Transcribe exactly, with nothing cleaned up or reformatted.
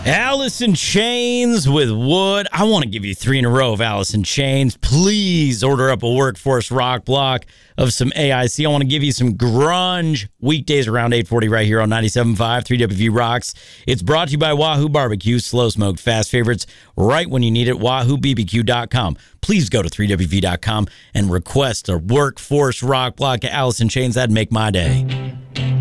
Alice in Chains with Wood. I want to give you three in a row of Alice in Chains. Please order up a Workforce Rock block of some A I C. I want to give you some grunge weekdays around eight forty right here on ninety-seven point five, three W V Rocks. It's brought to you by Wahoo Barbecue. Slow smoked fast favorites right when you need it. wahoo b b q dot com. Please go to three W V dot com and request a Workforce Rock block of Alice in Chains. That'd make my day.